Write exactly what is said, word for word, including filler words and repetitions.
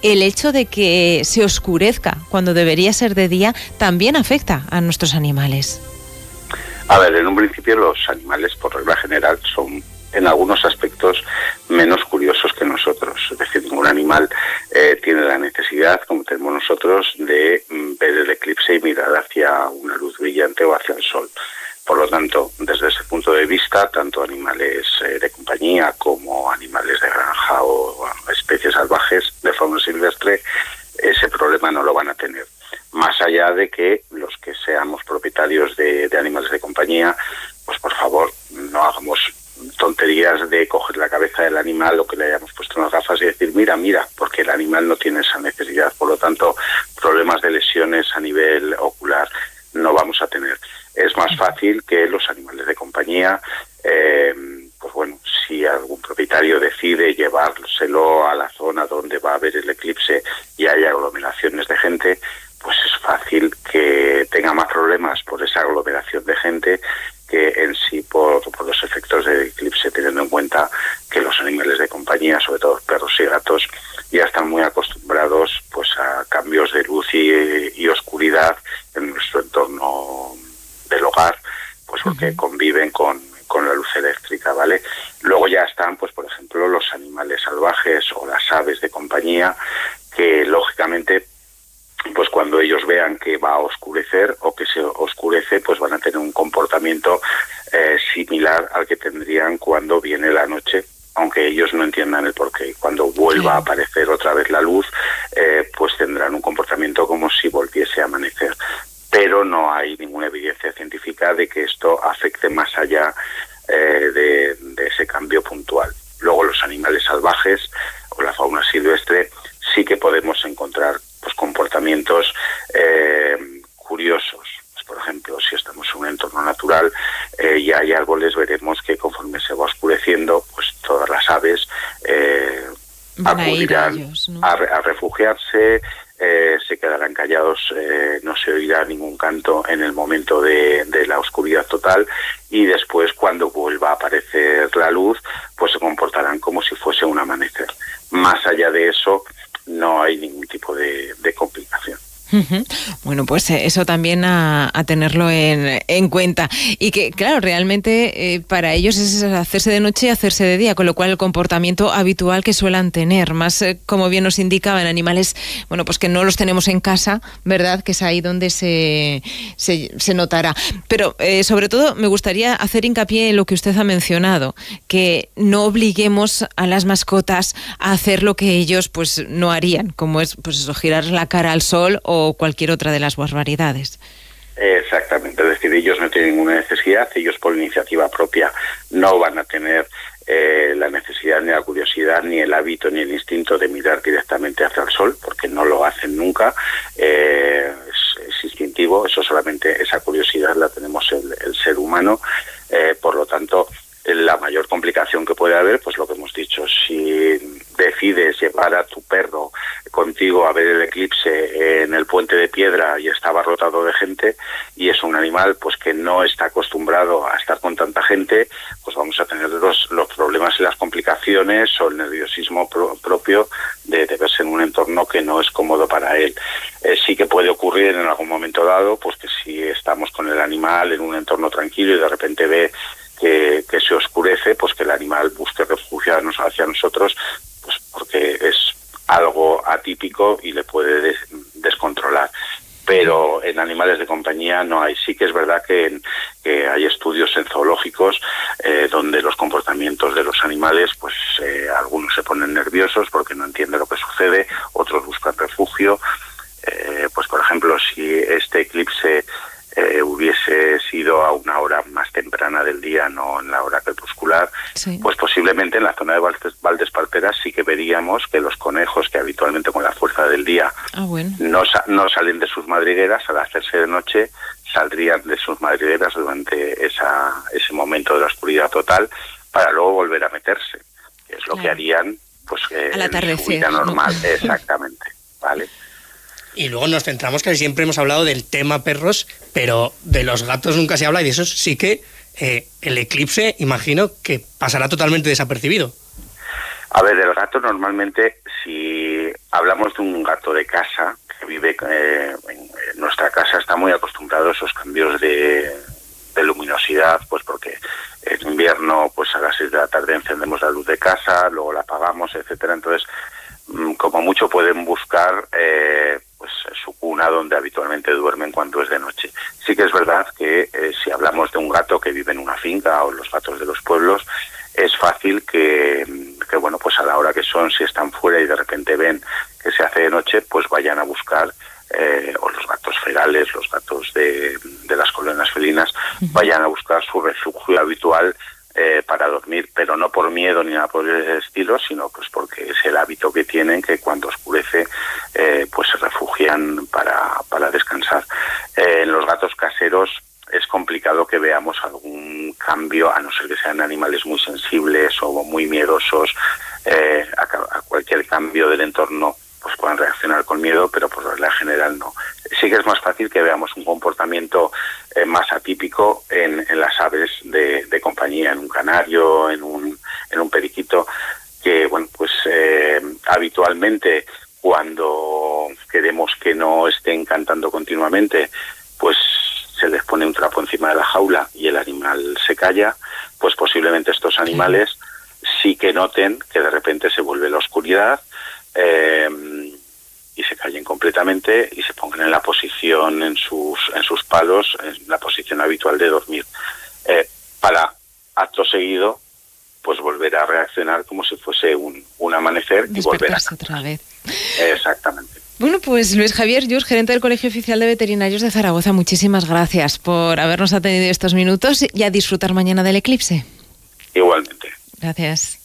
el hecho de que se oscurezca cuando debería ser de día también afecta a nuestros animales. A ver, en un principio los animales, por regla general, son en algunos aspectos menos curiosos que nosotros. Es decir, ningún animal eh, tiene la necesidad, como tenemos nosotros, de mm, ver el eclipse y mirar hacia una luz brillante o hacia el sol. Por lo tanto, desde ese punto de vista, tanto animales eh, de compañía como animales de granja o especies salvajes de fauna silvestre, ese problema no lo van a tener. Más allá de que los que seamos propietarios de, de animales de compañía, pues por favor, no hagamos tonterías de coger la cabeza del animal o que le hayamos puesto unas gafas y decir mira, mira, porque el animal no tiene esa necesidad. Por lo tanto, problemas de lesiones a nivel ocular no vamos a tener. Es más fácil que los animales de compañía, eh, pues bueno, si algún propietario decide llevárselo a la zona donde va a haber el eclipse y hay aglomeraciones de gente, pues es fácil que tenga más problemas por esa aglomeración de gente que en sí por, por los efectos del eclipse, teniendo en cuenta que los animales de compañía, sobre todo perros y gatos, ya están muy acostumbrados pues a cambios de luz y, y oscuridad en nuestro entorno del hogar, pues porque uh-huh. conviven con, con la luz eléctrica, ¿vale? Luego ya están, pues por ejemplo, los animales salvajes o las aves de compañía, que lógicamente pues cuando ellos vean que va a oscurecer o que se oscurece, pues van a tener un comportamiento eh, similar al que tendrían cuando viene la noche, aunque ellos no entiendan el porqué. Cuando vuelva a aparecer otra vez la luz, eh, pues tendrán un comportamiento como si volviese a amanecer. Pero no hay ninguna evidencia científica de que esto afecte más allá eh, de, de ese cambio puntual. Luego los animales salvajes o la fauna silvestre sí que podemos encontrar pues comportamientos eh, curiosos. Pues, por ejemplo, si estamos en un entorno natural eh, y hay árboles, veremos que conforme se va oscureciendo, pues todas las aves eh, acudirán a, ellos, ¿no? a, a refugiarse, eh, se quedarán callados, eh, no se oirá ningún canto en el momento de, de la oscuridad total, y después cuando vuelva a aparecer la luz, pues se comportarán como si fuese un amanecer. Más allá de eso, no hay ningún tipo de, de complicación. Uh-huh. Bueno, pues eso también a, a tenerlo en, en cuenta. Y que, claro, realmente eh, para ellos es hacerse de noche y hacerse de día, con lo cual el comportamiento habitual que suelen tener, más eh, como bien nos indicaba, en animales, bueno, pues que no los tenemos en casa, ¿verdad? Que es ahí donde se, se, se notará. Pero eh, sobre todo me gustaría hacer hincapié en lo que usted ha mencionado, que no obliguemos a las mascotas a hacer lo que ellos pues no harían, como es pues eso, girar la cara al sol o cualquier otra de las barbaridades. Exactamente, es decir, ellos no tienen ninguna necesidad, ellos por iniciativa propia no van a tener eh, la necesidad, ni la curiosidad, ni el hábito, ni el instinto de mirar directamente hacia el sol, porque no lo hacen nunca, eh, es, es instintivo, eso solamente, esa curiosidad la tenemos el, el ser humano, eh, por lo tanto, la mayor complicación que puede haber, pues lo que hemos dicho, si decides llevar a tu perro contigo a ver el eclipse en el Puente de Piedra y está abarrotado de gente y es un animal pues que no está acostumbrado a estar con tanta gente, pues vamos a tener los, los problemas y las complicaciones o el nerviosismo pro, propio de, de verse en un entorno que no es cómodo para él. Eh, sí que puede ocurrir en algún momento dado, pues que si estamos con el animal en un entorno tranquilo y de repente ve Que, que se oscurece, pues que el animal busque refugiarnos hacia nosotros, pues porque es algo atípico y le puede des, descontrolar. Pero en animales de compañía no hay. Sí que es verdad que, en, que hay estudios en zoológicos eh, donde los comportamientos de los animales, pues eh, algunos se ponen nerviosos porque no entienden lo que sucede, otros buscan refugio. Eh, pues por ejemplo, si este eclipse Eh, hubiese sido a una hora más temprana del día, no en la hora crepuscular, sí. Pues posiblemente en la zona de Valdes, Valdesparteras sí que veríamos que los conejos que habitualmente con la fuerza del día ah, bueno. no, no salen de sus madrigueras, al hacerse de noche saldrían de sus madrigueras durante esa, ese momento de la oscuridad total para luego volver a meterse, que es lo claro. que harían pues eh, al atardecer, en su vida normal, ¿no? Exactamente, ¿vale? Y luego nos centramos, que siempre hemos hablado del tema perros, pero de los gatos nunca se habla, y de esos sí que eh, el eclipse, imagino que pasará totalmente desapercibido. A ver, el gato normalmente, si hablamos de un gato de casa que vive eh, en, en nuestra casa, está muy acostumbrado a esos cambios de, de luminosidad, pues porque en invierno pues a las seis de la tarde encendemos la luz de casa, luego la apagamos, etcétera. Entonces, como mucho pueden buscar eh, pues su cuna donde habitualmente duermen cuando es de noche. Sí que es verdad que eh, si hablamos de un gato que vive en una finca o los gatos de los pueblos, es fácil que, que bueno, pues a la hora que son, si están fuera y de repente ven que se hace de noche, pues vayan a buscar eh, o los gatos ferales, los gatos de, de las colonias felinas, vayan a buscar su refugio habitual Eh, para dormir, pero no por miedo ni nada por el estilo, sino pues porque es el hábito que tienen, que cuando oscurece eh, pues se refugian para, para descansar. Eh, en los gatos caseros es complicado que veamos algún cambio, a no ser que sean animales muy sensibles o muy miedosos, eh, a, a cualquier cambio del entorno pues puedan reaccionar con miedo, pero por regla general no. Sí que es más fácil que veamos un comportamiento eh, más atípico en, en las aves de, de compañía, en un canario, en un, en un periquito, que bueno, pues eh, habitualmente cuando queremos que no estén cantando continuamente, pues se les pone un trapo encima de la jaula y el animal se calla, pues posiblemente estos animales sí que noten que de repente se vuelve la oscuridad, Eh, y se callen completamente y se pongan en la posición, en sus en sus palos, en la posición habitual de dormir, eh, para acto seguido pues volver a reaccionar como si fuese un, un amanecer y volver a otra vez. Exactamente. Bueno, pues Luis Javier Llurs, gerente del Colegio Oficial de Veterinarios de Zaragoza, muchísimas gracias por habernos atendido estos minutos y a disfrutar mañana del eclipse. Igualmente. Gracias.